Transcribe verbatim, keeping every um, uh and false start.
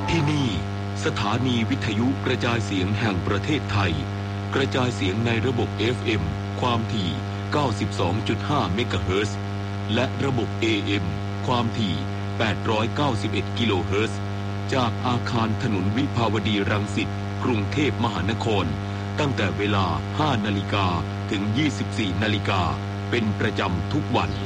ที่นี่สถานีวิทยุกระจายเสียงแห่งประเทศไทยกระจายเสียงในระบบ เอฟ เอ็ม ความถี่ เก้าสิบสองจุดห้า เมกะเฮิรตซ์และระบบ เอ เอ็ม ความถี่ แปดร้อยเก้าสิบเอ็ด กิโลเฮิรตซ์จากอาคารถนนวิภาวดีรังสิตกรุงเทพมหานครตั้งแต่เวลา ห้านาฬิกา ถึง ยี่สิบสี่นาฬิกาเป็นประจำทุกวัน